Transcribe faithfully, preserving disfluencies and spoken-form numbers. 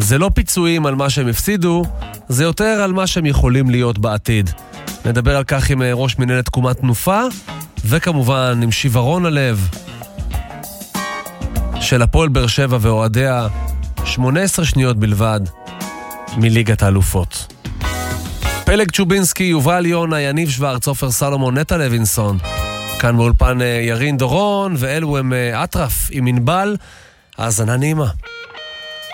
זה לא פיצויים על מה שהם הפסידו, זה יותר על מה שהם יכולים להיות בעתיד. נדבר על כך עם ראש מנהלת תקומת תנופה, וכמובן עם שיוורון הלב של הפועל באר שבע ואוהדיה, שמונה עשרה שניות בלבד מליגת האלופות. פלג צ'ובינסקי, יובל יונה, יניב שוורץ, עופר סלומון, נטע לוינסון. כאן באולפן ירין דורון, ואלו הם אטרף עם מנבל. האזנה נעימה.